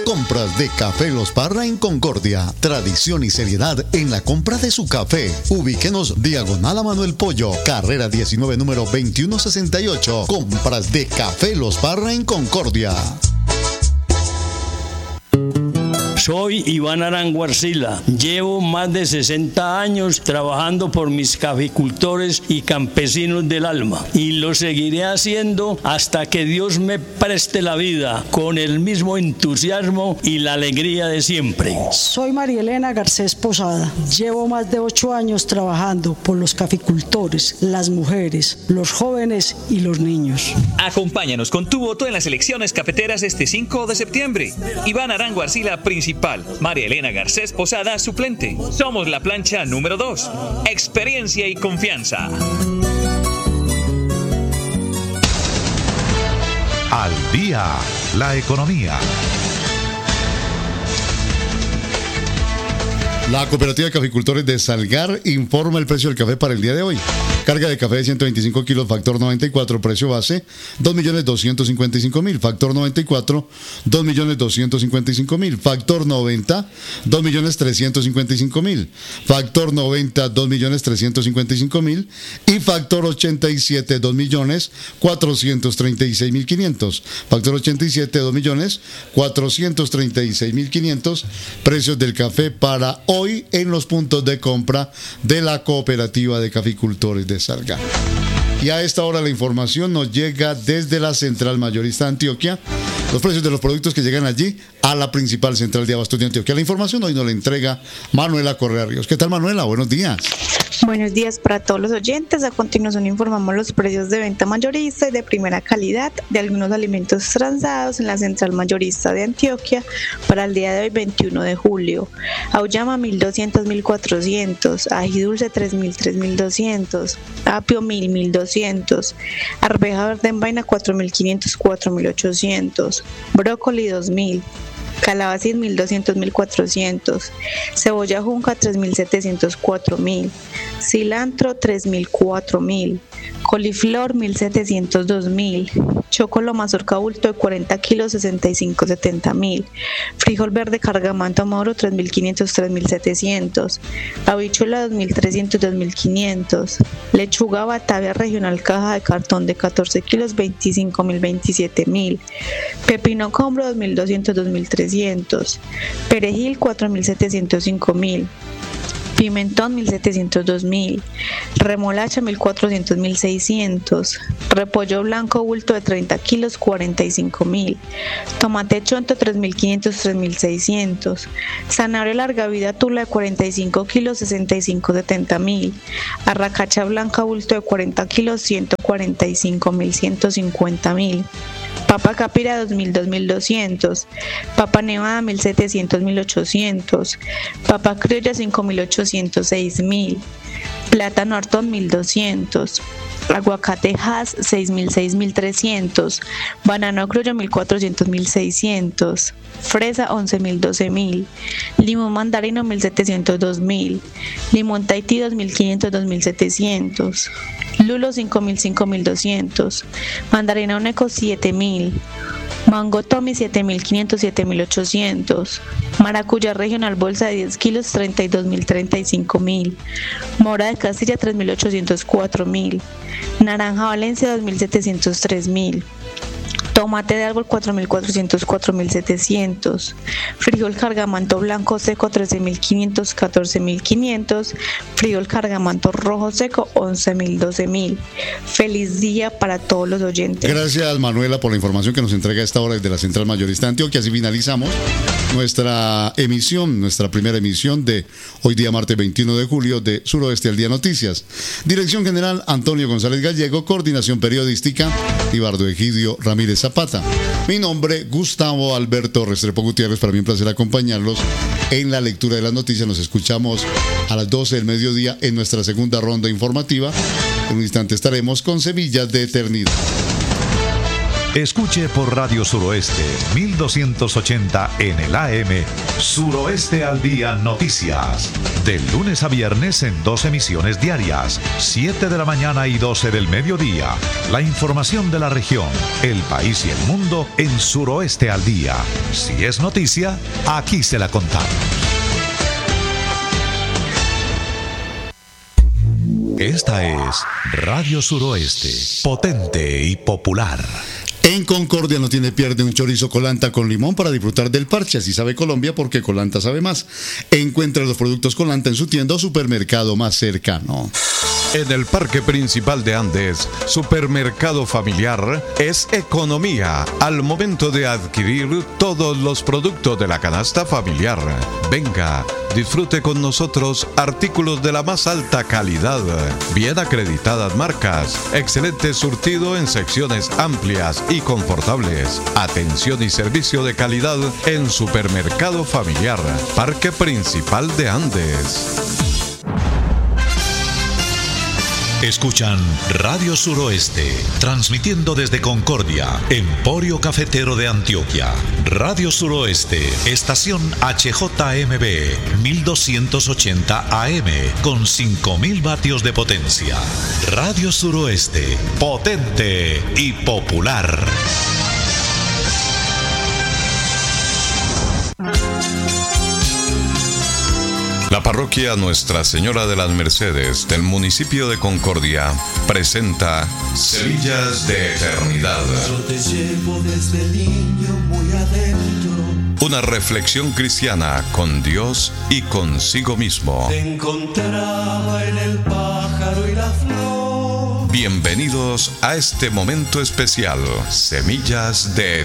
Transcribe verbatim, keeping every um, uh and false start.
Compras de Café Los Parra en Concordia. Tradición y seriedad en la compra de su café. Ubíquenos diagonal a Manuel Pollo, carrera diecinueve, número veintiuno sesenta y ocho. Compras de Café Los Parra en Concordia. Soy Iván Arango Arcila. Llevo más de sesenta años trabajando por mis caficultores y campesinos del alma. Y lo seguiré haciendo hasta que Dios me preste la vida con el mismo entusiasmo y la alegría de siempre. Soy María Elena Garcés Posada. Llevo más de ocho años trabajando por los caficultores, las mujeres, los jóvenes y los niños. Acompáñanos con tu voto en las elecciones cafeteras este cinco de septiembre. Iván Arango Arcila, principal. María Elena Garcés Posada, suplente. Somos la plancha número dos. Experiencia y confianza. Al día, la economía. La Cooperativa de Caficultores de Salgar informa el precio del café para el día de hoy. Carga de café de ciento veinticinco kilos, factor noventa y cuatro, precio base, dos millones doscientos cincuenta y cinco mil, factor noventa y cuatro, dos millones doscientos cincuenta y cinco mil, factor noventa, dos millones trescientos cincuenta y cinco mil, factor noventa, dos millones trescientos cincuenta y cinco mil y factor ochenta y siete, dos millones cuatrocientos treinta y seis mil quinientos, factor ochenta y siete, dos millones cuatrocientos treinta y seis mil quinientos, precios del café para hoy en los puntos de compra de la Cooperativa de Caficultores de Salgar. Y a esta hora la información nos llega desde la Central Mayorista de Antioquia. Los precios de los productos que llegan allí a la principal central de abastos de Antioquia. La información hoy nos la entrega Manuela Correa Ríos. ¿Qué tal, Manuela? Buenos días. Buenos días para todos los oyentes. A continuación informamos los precios de venta mayorista y de primera calidad de algunos alimentos transados en la Central Mayorista de Antioquia para el día de hoy, veintiuno de julio. Auyama mil doscientos, mil cuatrocientos, ají dulce tres mil, tres mil doscientos, apio mil, mil doscientos, arveja verde en vaina cuatro mil quinientos, cuatro mil ochocientos, brócoli dos mil, calabacín mil doscientos, mil cuatrocientos, cebolla junca tres mil setecientos, cuatro mil, cilantro tres mil, cuatro mil, coliflor mil setecientos, dos mil, chocolo mazorca bulto de cuarenta kilos sesenta y cinco, setenta mil, frijol verde cargamento moro tres mil quinientos, tres mil setecientos, habichuela dos mil trescientos, dos mil quinientos, lechuga batavia regional caja de cartón de catorce kilos veinticinco mil, veintisiete mil, pepino combro dos mil doscientos, dos mil trescientos, perejil cuatro mil setecientos, cinco mil, pimentón mil setecientos, dos mil, remolacha mil cuatrocientos, mil seiscientos, repollo blanco bulto de treinta kilos cuarenta y cinco mil, tomate chonto tres mil quinientos, tres mil seiscientos, zanahoria larga vida tula de cuarenta y cinco kilos sesenta y cinco, setenta mil, arracacha blanca bulto de cuarenta kilos ciento cuarenta y cinco mil, ciento cincuenta mil, papa capira dos mil, dos mil doscientos, papa nevada mil setecientos, mil ochocientos, papa criolla cinco mil ochocientos, seis mil, plátano hartón mil doscientos, aguacate Hass seis mil, seis mil trescientos, banano criollo mil cuatrocientos, mil seiscientos, fresa once mil, doce mil, limón mandarino mil setecientos, dos mil, limón Tahití dos mil quinientos, dos mil setecientos, lulo cinco mil, cinco mil doscientos, mandarina oneco siete mil, mango Tommy siete mil quinientos, siete mil ochocientos, maracuyá regional bolsa de diez kilos treinta y dos mil, treinta y cinco mil, mora de Castilla tres mil ochocientos, cuatro mil, naranja Valencia dos mil setecientos, tres mil, tomate de árbol cuatro mil cuatrocientos, cuatro mil setecientos, frijol cargamanto blanco seco trece mil quinientos, catorce mil quinientos, frijol cargamanto rojo seco once mil, doce mil. Feliz día para todos los oyentes. Gracias, Manuela, por la información que nos entrega a esta hora desde la Central Mayorista de Antioquia. Así finalizamos nuestra emisión, nuestra primera emisión de hoy día martes veintiuno de julio de Suroeste al Día Noticias. Dirección General Antonio González Gallego, coordinación periodística Ibardo Egidio Ramírez Zapata. Mi nombre, Gustavo Alberto Restrepo Gutiérrez. Para mí un placer acompañarlos en la lectura de las noticias. Nos escuchamos a las doce del mediodía en nuestra segunda ronda informativa. En un instante estaremos con Semillas de Eternidad. Escuche por Radio Suroeste mil doscientos ochenta en el A M Suroeste al Día Noticias. De lunes a viernes en dos emisiones diarias, siete de la mañana y doce del mediodía. La información de la región, el país y el mundo en Suroeste al Día. Si es noticia, aquí se la contamos. Esta es Radio Suroeste, potente y popular. En Concordia no tiene pierde un chorizo Colanta con limón para disfrutar del parche. Así sabe Colombia, porque Colanta sabe más. Encuentra los productos Colanta en su tienda o supermercado más cercano. En el Parque Principal de Andes, Supermercado Familiar es economía al momento de adquirir todos los productos de la canasta familiar. Venga, disfrute con nosotros artículos de la más alta calidad, bien acreditadas marcas, excelente surtido en secciones amplias y confortables, atención y servicio de calidad en Supermercado Familiar, Parque Principal de Andes. Escuchan Radio Suroeste, transmitiendo desde Concordia, Emporio Cafetero de Antioquia. Radio Suroeste, estación H J M B, mil doscientos ochenta A M, con cinco mil vatios de potencia. Radio Suroeste, potente y popular. La parroquia Nuestra Señora de las Mercedes del municipio de Concordia presenta Semillas de Eternidad. Yo te llevo desde niño muy adentro. Una reflexión cristiana con Dios y consigo mismo. Te encontraba en el pájaro y la flor. Bienvenidos a este momento especial, Semillas de